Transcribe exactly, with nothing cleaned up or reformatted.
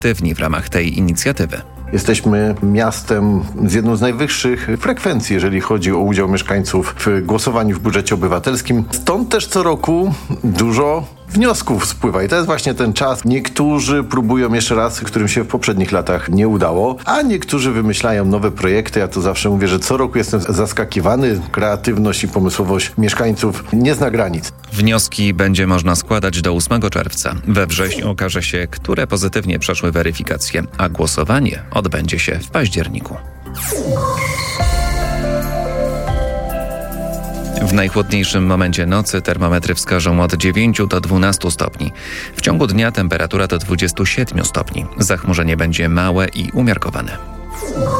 aktywni w ramach tej inicjatywy. Jesteśmy miastem z jedną z najwyższych frekwencji, jeżeli chodzi o udział mieszkańców w głosowaniu w budżecie obywatelskim. Stąd też co roku dużo wniosków spływa i to jest właśnie ten czas. Niektórzy próbują jeszcze raz, którym się w poprzednich latach nie udało, a niektórzy wymyślają nowe projekty. Ja to zawsze mówię, że co roku jestem zaskakiwany. Kreatywność i pomysłowość mieszkańców nie zna granic. Wnioski będzie można składać do ósmego czerwca. We wrześniu okaże się, które pozytywnie przeszły weryfikację, a głosowanie odbędzie się w październiku. W najchłodniejszym momencie nocy termometry wskażą od dziewięciu do dwunastu stopni. W ciągu dnia temperatura do dwudziestu siedmiu stopni. Zachmurzenie będzie małe i umiarkowane.